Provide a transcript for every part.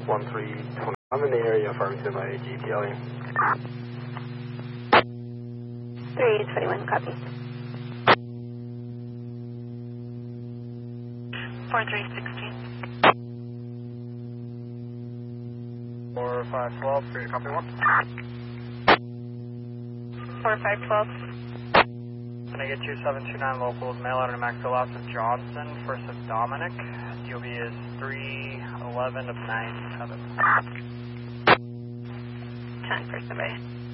1320. I'm in the area of Farmington by GPLE. 321, copy. 4316. 4512, 3 copy 1. 4512. Can I get 2729 locals, mail out in Maxwell Lots of Johnson, first of Dominic. DOB is 311 of 97. 10 for survey.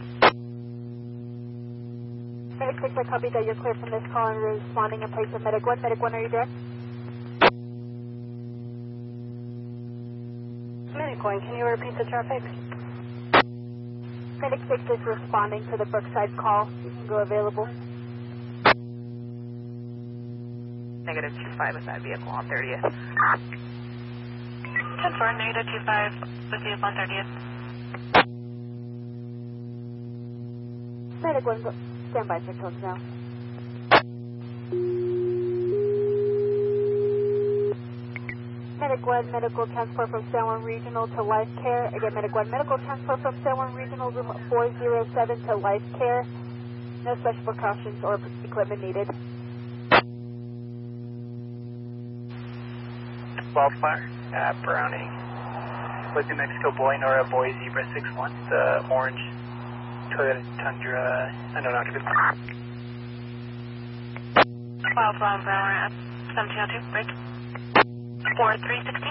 Medic 6, I copy that you're clear from this call and responding in place of Medic 1. Medic 1, are you there? Medic 1, can you repeat the traffic? Medic 6 is responding to the Brookside call. You can go available. Negative 25 with that vehicle on 30th. 10-4, negative 25 with vehicle on 30th. Medic 1, stand by for tones now. Medic 1, medical transport from San Juan Regional to Life Care. Again, Medic 1, medical transport from San Juan Regional room 407 to Life Care. No special precautions or equipment needed. Wildfire at Browning. With New Mexico Boy, Nora Boy, Zebra 61. The orange Toyota Tundra, unknown occupant. Wildfire Brown at 1702, break. 4316.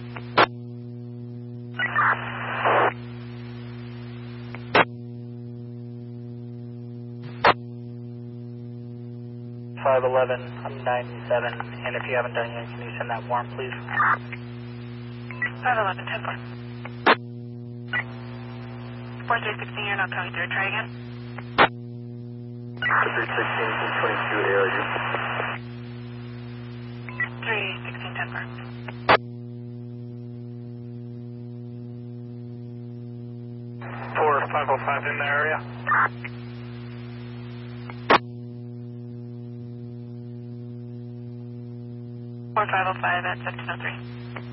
511, I'm 97, and if you haven't done yet, can you send that warrant, please? 511, 10-4. 4316, you're not coming through. Try again. 316, 22 ARU. 316, 10-4. 4505 in the area. 4505 at 1703.